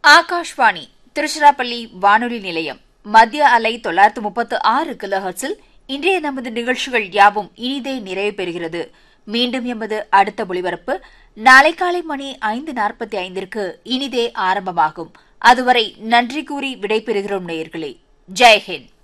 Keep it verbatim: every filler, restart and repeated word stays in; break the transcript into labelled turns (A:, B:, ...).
A: ஆகாஷ்வாணி திருச்சிராப்பள்ளி வானொலி நிலையம் மத்திய அலை தொள்ளாயிரத்து முப்பத்து ஆறு கிலோஹெர்ட்ஸில் இன்றைய நமது நிகழ்ச்சிகள் யாவும் இனிதே நிறைவு பெறுகிறது. மீண்டும் எமது அடுத்த ஒளிபரப்பு நாளை காலை மணி ஐந்து நாற்பத்தி ஐந்திற்கு இனிதே ஆரம்பமாகும். அதுவரை நன்றி கூறி விடைபெறுகிறோம் நேயர்களே. ஜெய்ஹிந்த்.